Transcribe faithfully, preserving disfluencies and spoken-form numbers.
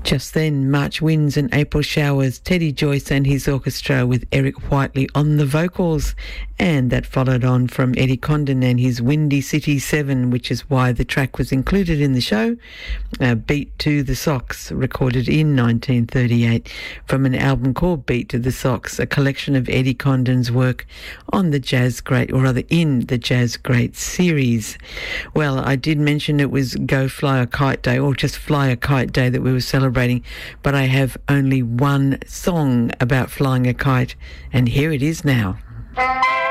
Just then, March winds and April showers, Teddy Joyce and his orchestra with Eric Whiteley on the vocals. And that followed on from Eddie Condon and his Windy City seven, which is why the track was included in the show, uh, Beat to the Socks, recorded in nineteen thirty-eight from an album called Beat to the Socks, a collection of Eddie Condon's work on the Jazz Great, or rather in the Jazz Great series. Well, I did mention it was Go Fly a Kite Day, or just Fly a Kite Day that we were celebrating, but I have only one song about flying a kite, and here it is now.